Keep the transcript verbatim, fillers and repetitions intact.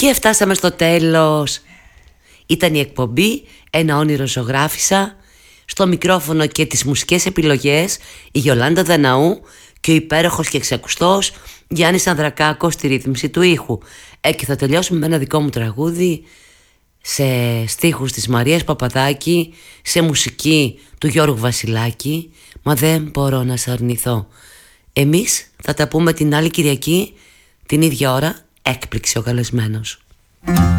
Και φτάσαμε στο τέλος. Ήταν η εκπομπή «Ένα όνειρο ζωγράφισα». Στο μικρόφωνο και τις μουσικές επιλογές η Γιολάντα Δαναού και ο υπέροχος και εξακουστός Γιάννης Ανδρακάκος στη ρύθμιση του ήχου. Ε, και θα τελειώσουμε με ένα δικό μου τραγούδι σε στίχους της Μαρίας Παπαδάκη, σε μουσική του Γιώργου Βασιλάκη. Μα δεν μπορώ να σε αρνηθώ. Εμείς θα τα πούμε την άλλη Κυριακή, την ίδια ώρα. Έκπληξη ο καλεσμένος.